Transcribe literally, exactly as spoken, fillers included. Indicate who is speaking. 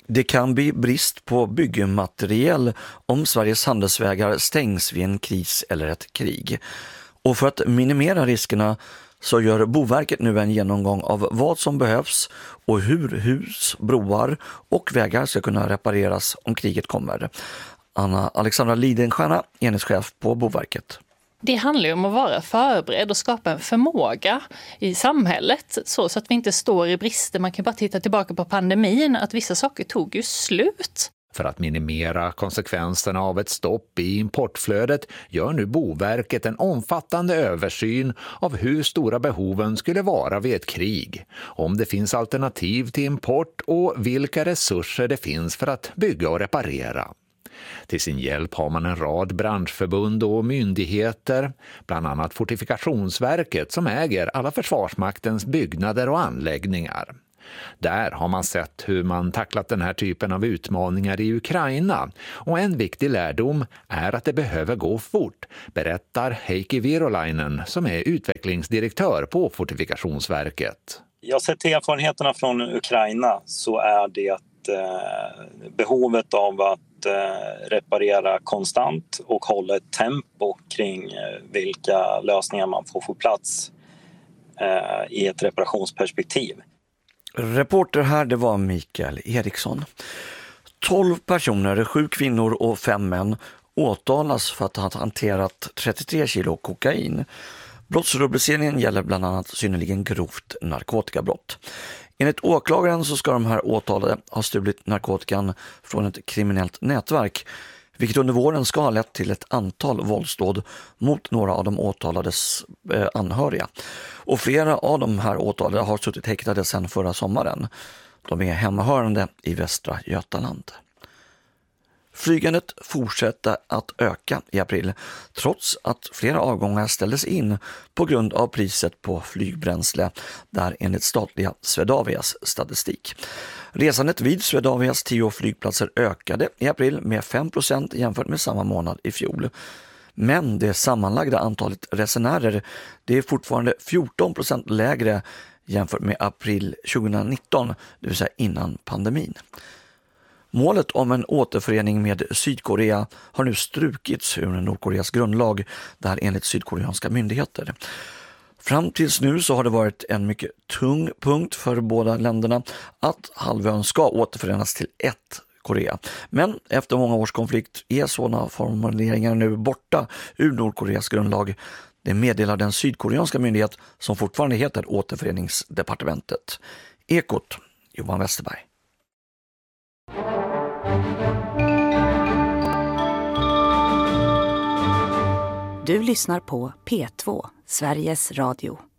Speaker 1: Det kan bli brist på byggmaterial om Sveriges handelsvägar stängs vid en kris eller ett krig. Och för att minimera riskerna så gör Boverket nu en genomgång av vad som behövs och hur hus, broar och vägar ska kunna repareras om kriget kommer. Anna Alexandra Lidenstierna, enhetschef på Boverket.
Speaker 2: Det handlar ju om att vara förberedd och skapa en förmåga i samhället så, så att vi inte står i brister. Man kan bara titta tillbaka på pandemin, att vissa saker tog ju slut.
Speaker 3: För att minimera konsekvenserna av ett stopp i importflödet gör nu Boverket en omfattande översyn av hur stora behoven skulle vara vid ett krig, om det finns alternativ till import och vilka resurser det finns för att bygga och reparera. Till sin hjälp har man en rad branschförbund och myndigheter, bland annat Fortifikationsverket som äger alla Försvarsmaktens byggnader och anläggningar. Där har man sett hur man tacklat den här typen av utmaningar i Ukraina, och en viktig lärdom är att det behöver gå fort, berättar Heikki Virolainen som är utvecklingsdirektör på Fortifikationsverket.
Speaker 4: Jag ser till erfarenheterna från Ukraina så är det eh, behovet av att reparera konstant och hålla ett tempo kring vilka lösningar man får få plats eh, i ett reparationsperspektiv.
Speaker 1: Reporter här, det var Mikael Eriksson. tolv personer, sju kvinnor och fem män åtalas för att ha hanterat trettiotre kilo kokain. Brottsrubriceringen gäller bland annat synnerligen grovt narkotikabrott. Enligt åklagaren så ska de här åtalade ha stulit narkotikan från ett kriminellt nätverk, vilket under våren ska ha lett till ett antal våldsdåd mot några av de åtalades eh, anhöriga. Och flera av de här åtalade har suttit häktade sedan förra sommaren. De är hemmahörande i Västra Götaland. Flygandet fortsätter att öka i april trots att flera avgångar ställdes in på grund av priset på flygbränsle, där enligt statliga Swedavias statistik. Resandet vid Swedavias tio flygplatser ökade i april med fem procent jämfört med samma månad i fjol. Men det sammanlagda antalet resenärer det är fortfarande fjorton procent lägre jämfört med april tjugonitton, det vill säga innan pandemin. Målet om en återförening med Sydkorea har nu strukits ur Nordkoreas grundlag, där enligt sydkoreanska myndigheter. Fram tills nu så har det varit en mycket tung punkt för båda länderna att halvön ska återförenas till ett Korea. Men efter många års konflikt är sådana formuleringar nu borta ur Nordkoreas grundlag. Det meddelar den sydkoreanska myndighet som fortfarande heter Återföreningsdepartementet. Ekot, Johan Westerberg.
Speaker 5: Du lyssnar på P två, Sveriges Radio.